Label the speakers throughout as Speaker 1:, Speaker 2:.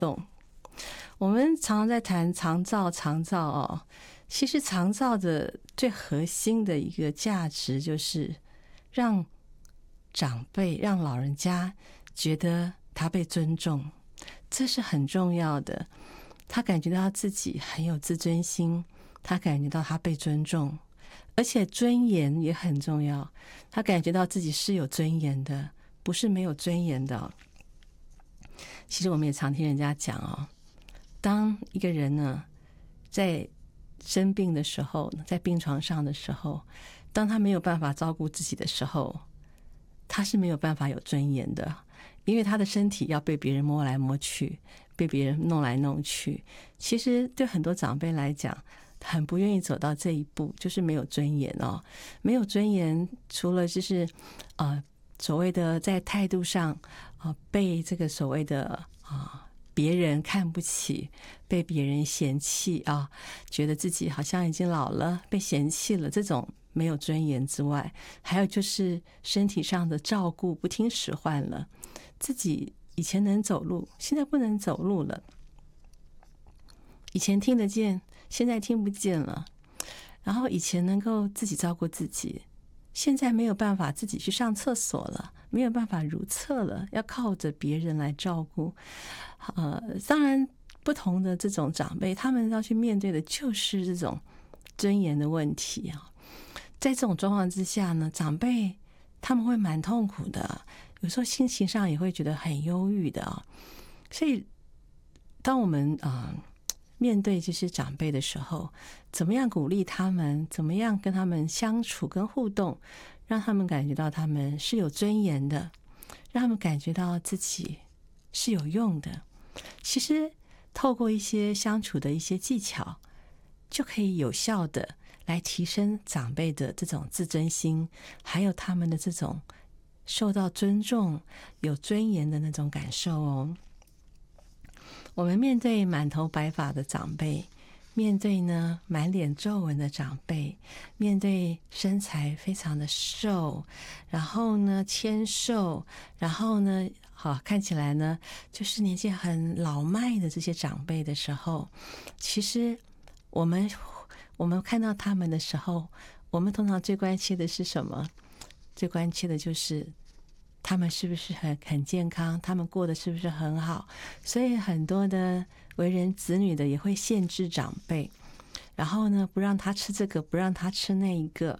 Speaker 1: 我们常常在谈长照哦，其实长照的最核心的一个价值就是让长辈、让老人家觉得他被尊重，这是很重要的。他感觉到自己很有自尊心，他感觉到他被尊重，而且尊严也很重要，他感觉到自己是有尊严的，不是没有尊严的哦。其实我们也常听人家讲哦，当一个人呢在生病的时候，在病床上的时候，当他没有办法照顾自己的时候，他是没有办法有尊严的，因为他的身体要被别人摸来摸去，被别人弄来弄去。其实对很多长辈来讲，很不愿意走到这一步，就是没有尊严哦。没有尊严，除了就是所谓的在态度上被这个所谓的别人看不起，被别人嫌弃觉得自己好像已经老了，被嫌弃了，这种没有尊严之外，还有就是身体上的照顾不听使唤了，自己以前能走路，现在不能走路了，以前听得见，现在听不见了，然后以前能够自己照顾自己，现在没有办法自己去上厕所了，没有办法如厕了，要靠着别人来照顾。当然不同的这种长辈，他们要去面对的就是这种尊严的问题啊。在这种状况之下呢，长辈他们会蛮痛苦的，有时候心情上也会觉得很忧郁的啊。所以当我们面对这些长辈的时候，怎么样鼓励他们，怎么样跟他们相处跟互动，让他们感觉到他们是有尊严的，让他们感觉到自己是有用的。其实透过一些相处的一些技巧，就可以有效的来提升长辈的这种自尊心，还有他们的这种受到尊重、有尊严的那种感受哦。我们面对满头白发的长辈，面对呢满脸皱纹的长辈，面对身材非常的瘦，然后呢纤瘦，然后呢看起来呢就是年纪很老迈的这些长辈的时候，其实我们看到他们的时候，我们通常最关切的是什么？最关切的就是他们是不是很健康，他们过得是不是很好。所以很多的为人子女的也会限制长辈，然后呢不让他吃这个，不让他吃那一个。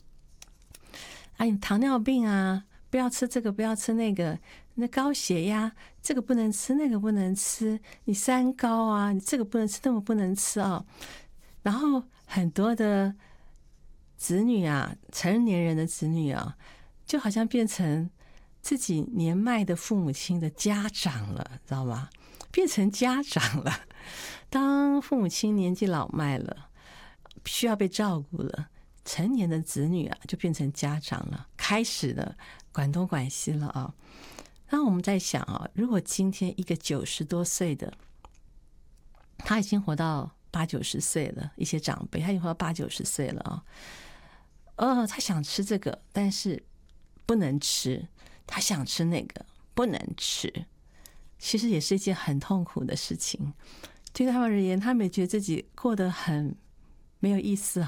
Speaker 1: 你糖尿病啊，不要吃这个，不要吃那个。那高血压，这个不能吃，那个不能吃。你三高啊，你这个不能吃，那个不能吃啊。然后很多的子女啊，成年人的子女啊，就好像变成自己年迈的父母亲的家长了，知道吗？变成家长了。当父母亲年纪老迈了，需要被照顾了，成年的子女啊，就变成家长了，开始了管东管西了啊。那我们在想啊，如果今天一个90多岁的，他已经活到80、90岁了，一些长辈他已经活到80、90岁了啊，他想吃这个，但是不能吃，他想吃那个不能吃，其实也是一件很痛苦的事情。对他们而言，他们也觉得自己过得很没有意思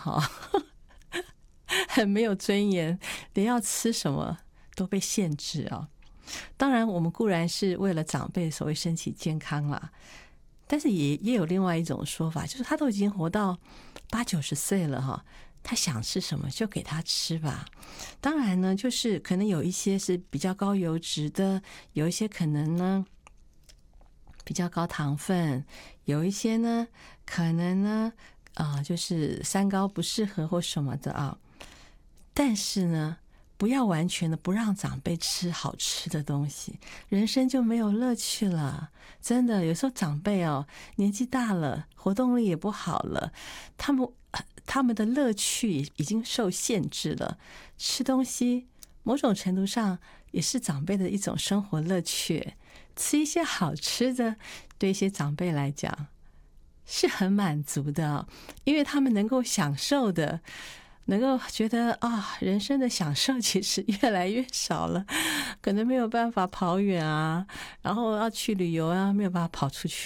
Speaker 1: 很没有尊严，连要吃什么都被限制啊。当然我们固然是为了长辈所谓身体健康啦，但是也有另外一种说法，就是他都已经活到80、90岁了他想吃什么就给他吃吧。当然呢，就是可能有一些是比较高油脂的，有一些可能呢比较高糖分，有一些呢可能呢就是三高不适合或什么的啊。但是呢，不要完全的不让长辈吃好吃的东西，人生就没有乐趣了。真的，有时候长辈年纪大了，活动力也不好了，他们的乐趣已经受限制了。吃东西某种程度上也是长辈的一种生活乐趣，吃一些好吃的对一些长辈来讲是很满足的，因为他们能够享受的，能够觉得人生的享受其实越来越少了，可能没有办法跑远啊，然后要去旅游啊，没有办法跑出去